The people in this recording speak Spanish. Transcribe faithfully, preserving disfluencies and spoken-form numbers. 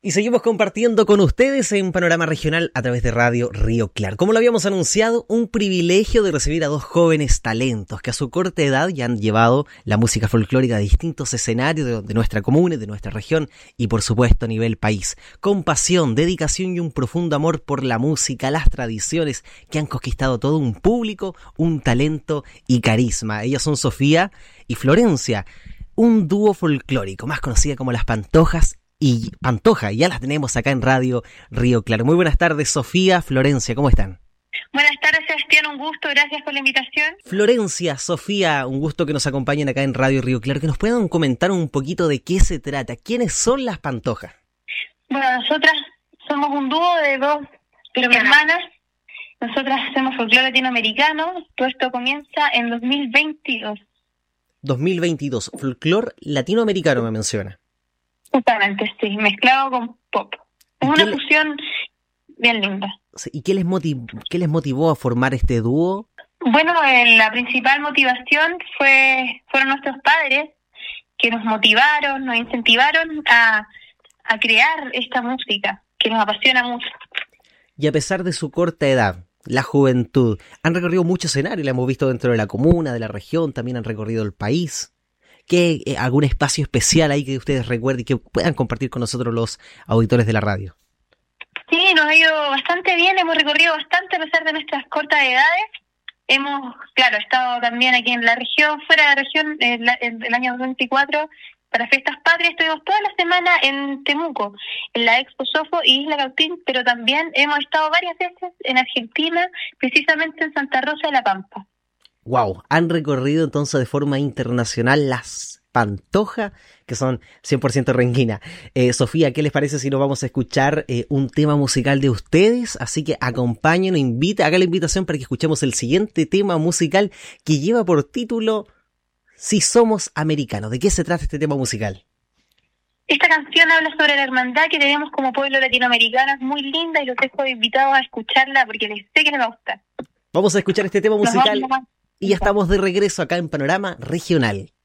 Y seguimos compartiendo con ustedes en Panorama Regional a través de Radio Río Claro. Como lo habíamos anunciado, un privilegio de recibir a dos jóvenes talentos que a su corta edad ya han llevado la música folclórica a distintos escenarios de, de nuestra comuna, de nuestra región y por supuesto a nivel país. Con pasión, dedicación y un profundo amor por la música, las tradiciones que han conquistado todo un público, un talento y carisma. Ellas son Sofía y Florencia, un dúo folclórico más conocida como Las Pantojas y Pantoja, y ya las tenemos acá en Radio Río Claro. Muy buenas tardes, Sofía, Florencia, ¿cómo están? Buenas tardes, Sebastián, un gusto, gracias por la invitación. Florencia, Sofía, un gusto que nos acompañen acá en Radio Río Claro, que nos puedan comentar un poquito de qué se trata, quiénes son las Pantojas. Bueno, nosotras somos un dúo de dos pero hermanas, nosotras hacemos folclore latinoamericano, todo esto comienza en dos mil veintidós. dos mil veintidós, folclore latinoamericano me menciona. Justamente, sí, mezclado con pop. Es una le... fusión bien linda. ¿Y qué les, motiv... qué les motivó a formar este dúo? Bueno, eh, la principal motivación fue fueron nuestros padres, que nos motivaron, nos incentivaron a, a crear esta música, que nos apasiona mucho. Y a pesar de su corta edad, la juventud, han recorrido muchos escenarios, la hemos visto dentro de la comuna, de la región, también han recorrido el país. ¿Qué, eh, algún espacio especial ahí que ustedes recuerden y que puedan compartir con nosotros los auditores de la radio? Sí, nos ha ido bastante bien, hemos recorrido bastante a pesar de nuestras cortas edades. Hemos, claro, estado también aquí en la región, fuera de la región, el, el, el año dos mil veinticuatro, para Fiestas Patrias, estuvimos toda la semana en Temuco, en la Expo Sofo y Isla Cautín, pero también hemos estado varias veces en Argentina, precisamente en Santa Rosa de la Pampa. Wow, han recorrido entonces de forma internacional las Pantojas, que son cien por ciento renguina. Eh, Sofía, ¿qué les parece si nos vamos a escuchar eh, un tema musical de ustedes? Así que acompáñenos, invita, haga la invitación para que escuchemos el siguiente tema musical que lleva por título Si Somos Americanos. ¿De qué se trata este tema musical? Esta canción habla sobre la hermandad que tenemos como pueblo latinoamericano, es muy linda y los dejo invitados a escucharla porque les sé que les va a gustar. Vamos a escuchar este tema musical. Y ya estamos de regreso acá en Panorama Regional.